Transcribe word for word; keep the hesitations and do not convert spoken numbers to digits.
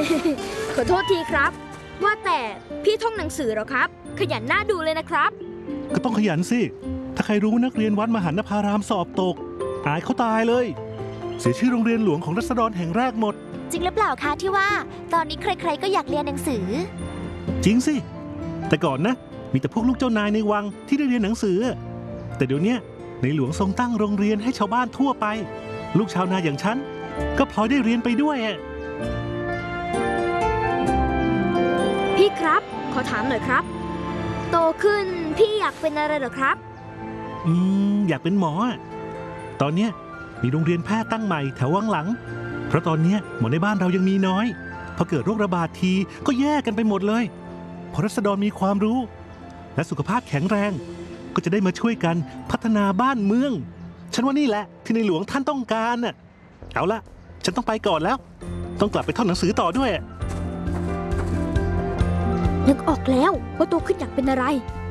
ขอโทษทีครับว่าแต่พี่ท่องหนังสือเหรอครับขยันหน้าดูเลยนะครับก็ต้องขยันสิถ้าใครรู้นักเรียนวัดมหันนภารามสอบตกอายเขาตายเลยเสียชื่อโรงเรียนหลวงของรัษฎรแห่งแรกหมดจริงหรือเปล่าคะที่ว่าตอนนี้ใครๆก็อยากเรียนหนังสือจริงสิแต่ก่อนนะมีแต่พวกลูกเจ้านายในวังที่ได้เรียนหนังสือแต่เดี๋ยวนี้ในหลวงทรงตั้งโรงเรียนให้ชาวบ้านทั่วไปลูกชาวนาอย่างฉันก็พลอยได้เรียนไปด้วยอ่ะพี่ครับขอถามหน่อยครับโตขึ้นพี่อยากเป็นอะไรเหรอครับอืมอยากเป็นหมอตอนเนี้ยมีโรงเรียนแพทย์ตั้งใหม่แถววังหลังเพราะตอนเนี้ยหมอในบ้านเรายังมีน้อยพอเกิดโรคระบาดทีก็แย่กันไปหมดเลยพอรัษฎรมีความรู้และสุขภาพแข็งแรงก็จะได้มาช่วยกันพัฒนาบ้านเมืองฉันว่านี่แหละที่ในหลวงท่านต้องการน่ะเอาละฉันต้องไปก่อนแล้วต้องกลับไปท่องหนังสือต่อด้วยนึกออกแล้วว่าโตขึ้นอยากเป็นอะไร